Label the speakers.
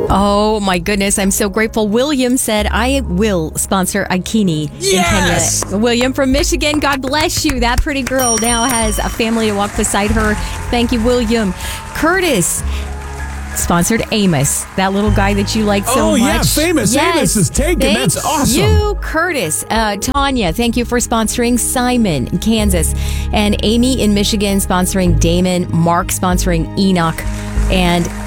Speaker 1: Oh my goodness, I'm so grateful. William said, I will sponsor Aikini
Speaker 2: Yes!
Speaker 1: in Kenya. William from Michigan, God bless you. That pretty girl now has a family to walk beside her. Thank you, William. Curtis sponsored Amos, that little guy that you like so much.
Speaker 2: Oh, yeah, famous.
Speaker 1: Yes.
Speaker 2: Amos is taken.
Speaker 1: Thank
Speaker 2: That's awesome.
Speaker 1: you, Curtis. Tanya, thank you for sponsoring Simon in Kansas. And Amy in Michigan sponsoring Damon. Mark sponsoring Enoch. And